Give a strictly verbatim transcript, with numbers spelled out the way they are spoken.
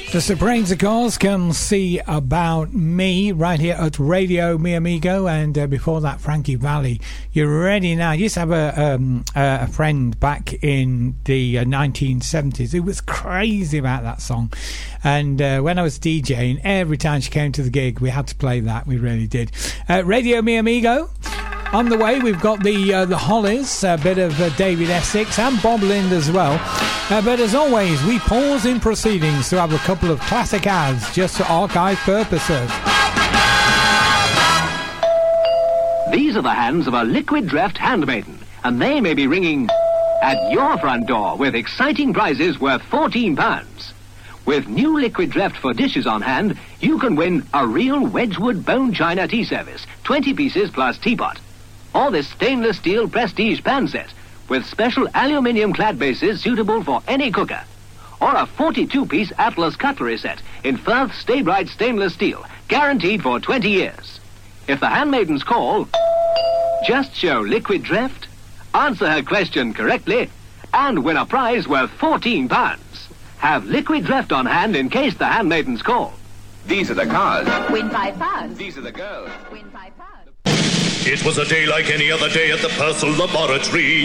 The Sopranos, of course, come see about me right here at Radio Mi Amigo, and uh, before that, Frankie Valli. You're ready now. I used to have a, um, a friend back in the uh, nineteen seventies who was crazy about that song, and uh, when I was DJing, every time she came to the gig, we had to play that. We really did. Uh, Radio Mi Amigo. On the way, we've got the uh, the Hollies, a bit of uh, David Essex and Bob Lind as well. Uh, but as always, we pause in proceedings to have a couple of classic ads just for archive purposes. These are the hands of a liquid draft handmaiden, and they may be ringing at your front door with exciting prizes worth fourteen pounds. With new liquid draft for dishes on hand, you can win a real Wedgwood bone china tea service, twenty pieces plus teapot. Or this stainless steel prestige pan set with special aluminium clad bases suitable for any cooker. Or a forty-two piece Atlas cutlery set in Firth Stay Bright stainless steel, guaranteed for twenty years. If the handmaidens call, just show liquid draft, answer her question correctly, and win a prize worth fourteen pounds. Have liquid draft on hand in case the handmaidens call. These are the cars. Win five pounds. These are the girls. Win five pounds. It was a day like any other day at the Purcell Laboratory.